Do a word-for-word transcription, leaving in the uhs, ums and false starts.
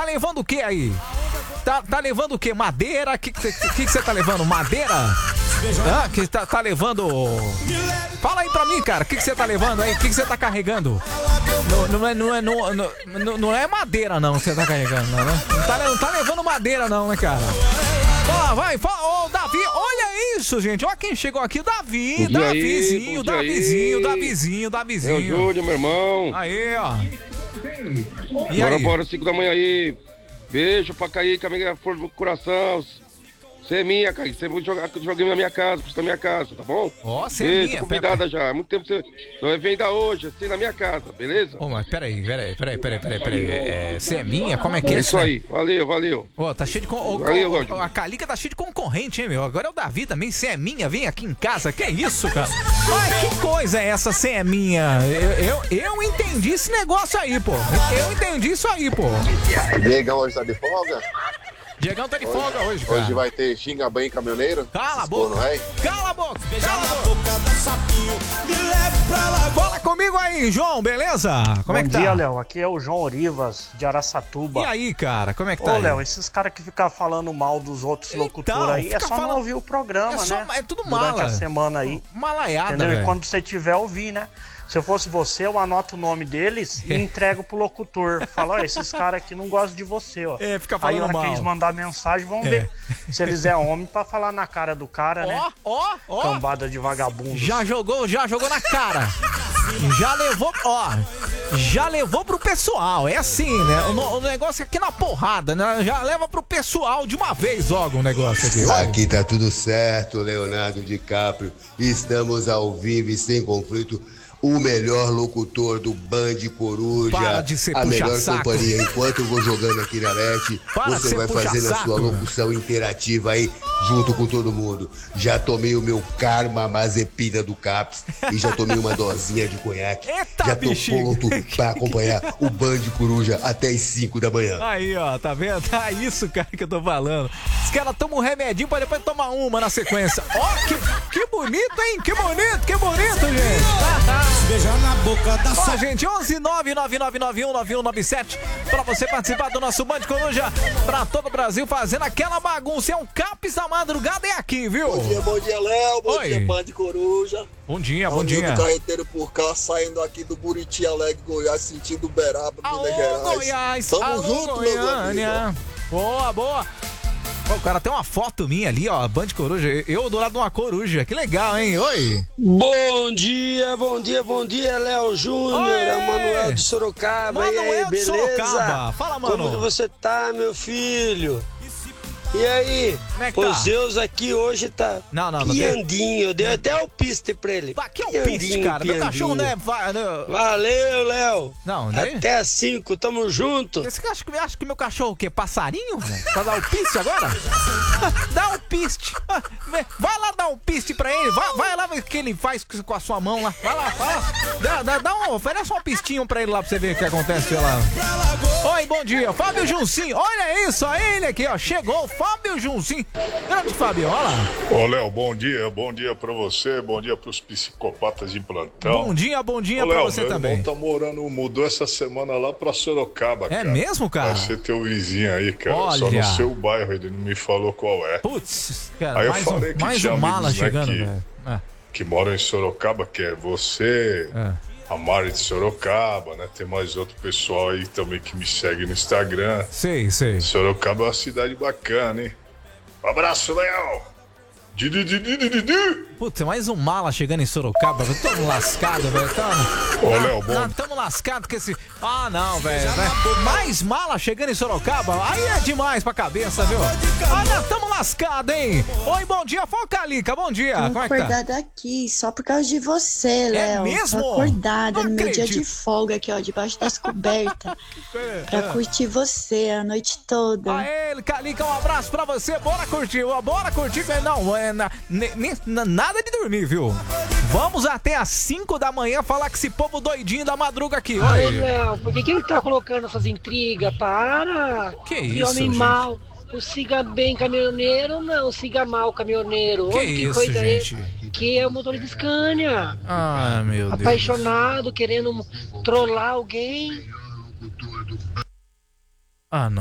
tá levando o que aí? Tá, tá levando o que? Madeira? O que você que que que tá levando? Madeira? Ah, que tá, tá levando... Fala aí pra mim, cara, o que você tá levando aí? O que você tá carregando? Não, não, é, não, é, não, não, não é madeira não que você tá carregando, não, né? Não tá, não tá levando madeira não, né, cara? Fala, vai, fala, ô, Davi, olha isso, gente, olha quem chegou aqui, o Davi, Davizinho, aí, Davizinho, Davizinho, Davizinho. É o Júlio, meu irmão. Aí, ó. E bora, aí? bora, cinco da manhã aí. Beijo pra cair, com a minha força no coração. Você é minha, cara. Você vai jogar joguei na minha casa, na minha casa, tá bom? Ó, você é Beijo, minha. convidada pera... já. Há muito tempo você não vem dar hoje, assim, na minha casa, beleza? Ô, mas peraí, peraí, peraí, peraí, peraí, peraí. É, você é minha? Como é que é É isso? isso aí, valeu, valeu. Ó, tá cheio de... Con... Ô, Valeu, ô, Roger. a Calica tá cheia de concorrente, hein, meu? Agora é o Davi também, você é minha, vem aqui em casa. Que isso, cara? Ai, que coisa é essa, você é minha? Eu, eu, eu entendi esse negócio aí, pô. Eu entendi isso aí, pô. Diegão hoje tá de folga? Diegão tá de folga hoje, cara. Hoje vai ter xinga bem caminhoneiro? Cala a boca. Não é? Cala a boca. Cala a boca. Fala comigo aí, João, beleza? Como Bom é que tá? dia, Léo. Aqui é o João Orivas, de Araçatuba. E aí, cara, como é que tá? Ô, aí? Léo, esses caras que ficam falando mal dos outros Então, locutores aí, é fica só falando- não ouvir o programa, É só- né? é tudo Durante mala. a semana aí. Malaiada, Entendeu? E velho. quando você tiver, ouvir, né? Se eu fosse você, eu anoto o nome deles e entrego pro locutor. Fala, ó, esses caras aqui não gostam de você, ó. É, fica Aí, falando na hora mal. que eles mandar mensagem, vão É. ver se eles é homem pra falar na cara do cara, né? Ó, ó, ó. Cambada de vagabundo. Já jogou, já jogou na cara. Já levou, ó. Já levou pro pessoal. É assim, né? O, no- o negócio é aqui na porrada, né? Já leva pro pessoal de uma vez logo o negócio aqui. Olha. Aqui tá tudo certo, Leonardo DiCaprio. Estamos ao vivo e sem conflito. O melhor locutor do Band Coruja. Para de ser a melhor puxa-saco. companhia. Enquanto eu vou jogando aqui na net, Para de você ser vai fazendo a puxa-saco. sua locução interativa aí, junto com todo mundo. Já tomei o meu karma mazepina do Caps e já tomei uma dosinha de conhaque. Eita, já tô bichinho. pronto pra acompanhar o Band Coruja até as cinco da manhã. Aí, ó, tá vendo? Tá isso, cara, que eu tô falando. Os caras tomam um remedinho pra depois tomar uma na sequência. Ó, que, que bonito, hein? Que bonito, que bonito, gente. Beijar na boca da Ó, gente, onze nove nove nove nove um nove um nove sete pra você participar do nosso Band Coruja pra todo o Brasil, fazendo aquela bagunça. É um Caps da madrugada, é aqui, viu? Bom dia, bom dia, Léo. Bom Oi. dia, Band Coruja. Bom dia, bom Toninho dia. do Carreteiro por cá, saindo aqui do Buriti Alegre, Goiás, sentindo Uberaba, Alô, Minas Gerais. Goiás, Tamo alô, junto, meus Goiânia. amigos. Boa, boa. Ó, o cara tem uma foto minha ali, ó, Band Coruja. Eu do lado de uma coruja. Que legal, hein? Oi. Bom dia, bom dia, bom dia, Léo Júnior, Oi. é o Manuel de Sorocaba. E aí, Manuel de beleza? Sorocaba. Fala, mano. Como que você tá, meu filho? E aí? Como é que O tá? Zeus aqui hoje tá Não, não, não. piandinho, eu dei até o piste pra ele. Aqui é um piste, cara. Meu cachorro não é... vai- não- Valeu, Léo. Não, daí... Até às cinco, tamo junto. Você acha que, acha que meu cachorro o quê? Passarinho? Pra dar o piste agora? Dá um piste. Vai lá dar um piste pra ele. Vai, vai lá ver o que ele faz com a sua mão lá. Vai lá, vai lá. Dá, dá, dá um, oferece um pistinho pra ele lá pra você ver o que acontece lá. Oi, bom dia. Fábio Juncinho. Olha isso, aí ele aqui, ó. Chegou o Fábio Juncinho. Grande Fábio, olha lá. Ô, Léo, bom dia, bom dia pra você, bom dia pros psicopatas de plantão. Bom dia, bom dia Ô, pra Léo, você meu também. irmão tá morando, mudou essa semana lá pra Sorocaba, É cara. mesmo, cara? Vai ser teu vizinho aí, cara, só Olha. no seu bairro, ele não me falou qual é. Putz, cara, Aí eu mais falei um, que mais tinha um mala amigos, né, chegando, que- velho. É. Que moram em Sorocaba, que é você, É. a Mari de Sorocaba, né? Tem mais outro pessoal aí também que me segue no Instagram. Sei, sei. Sorocaba é uma cidade bacana, hein? Um abraço, Léo! Didi, didi, didi, didi. Putz, mais um mala chegando em Sorocaba. Tamo lascado, velho. Tamo... Ô, Léo, bom. Não, tamo lascado com esse... Ah, não, velho. Né? Mais mala chegando em Sorocaba. Aí é demais pra cabeça, viu? Ah, não, tamo lascado, hein? Oi, bom dia. Fala, Calica, bom dia. Tô Como é que tá? acordada aqui só por causa de você, Léo. mesmo? Tô acordada Não no meu dia acredito. de folga aqui, ó, debaixo das cobertas. Pra curtir você a noite toda. Aê, Calica, um abraço pra você. Bora curtir, ó, bora curtir. Não, é, na, ne- ne- na- nada de dormir, viu? Vamos até às cinco da manhã falar com esse povo doidinho da madruga aqui. Ô, Oi. Léo, por que, que ele tá colocando essas intrigas? Para! Que Que isso, homem gente? mau. O siga bem caminhoneiro, não, siga mal caminhoneiro. Que Olha isso, coisa é gente? que é o motorista de Scania. Ah, meu Deus. Apaixonado, querendo trollar alguém. Ah, não.